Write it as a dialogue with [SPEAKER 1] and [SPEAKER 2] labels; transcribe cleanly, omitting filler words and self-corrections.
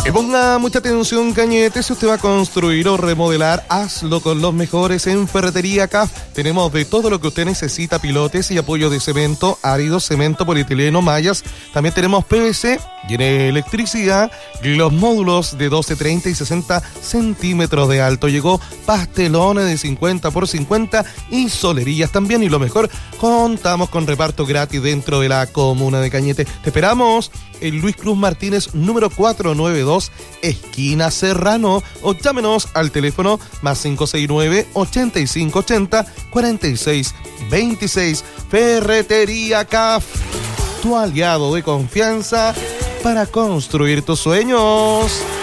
[SPEAKER 1] Y ponga mucha atención, Cañete, si usted va a construir o remodelar, hazlo con los mejores en Ferretería CAF. Tenemos de todo lo que usted necesita: pilotes y apoyo de cemento, árido, cemento, polietileno, mallas. También tenemos PVC y en electricidad, los módulos de 12, 30 y 60 centímetros de alto. Llegó pastelones de 50 por 50 y solerías también. Y lo mejor, contamos con reparto gratis dentro de la comuna de Cañete. Te esperamos en Luis Cruz Martínez, número 492, esquina Serrano, o llámenos al teléfono +569 8580 4626. Ferretería CAF, tu aliado de confianza para construir tus sueños.